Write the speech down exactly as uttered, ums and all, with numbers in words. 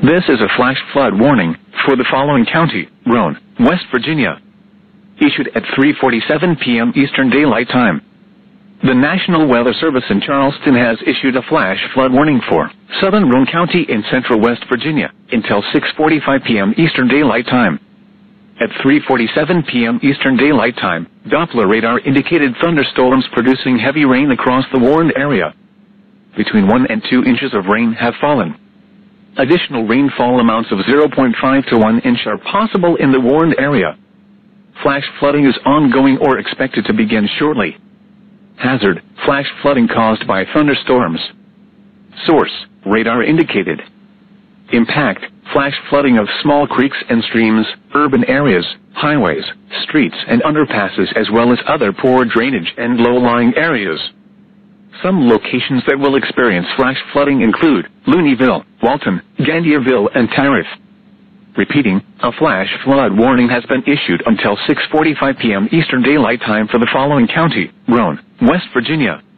This is a flash flood warning for the following county: Roane, West Virginia. Issued at three forty-seven p m Eastern Daylight Time. The National Weather Service in Charleston has issued a flash flood warning for southern Roane County in central West Virginia until six forty-five p m Eastern Daylight Time. At three forty-seven p m Eastern Daylight Time, Doppler radar indicated thunderstorms producing heavy rain across the warned area. Between one and two inches of rain have fallen. Additional rainfall amounts of zero point five to one inch are possible in the warned area. Flash flooding is ongoing or expected to begin shortly. Hazard: flash flooding caused by thunderstorms. Source: radar indicated. Impact: flash flooding of small creeks and streams, urban areas, highways, streets and underpasses, as well as other poor drainage and low-lying areas. Some locations that will experience flash flooding include Looneyville, Walton, Gandierville, and Tariff. Repeating, a flash flood warning has been issued until six forty-five p m Eastern Daylight Time for the following county: Roane, West Virginia.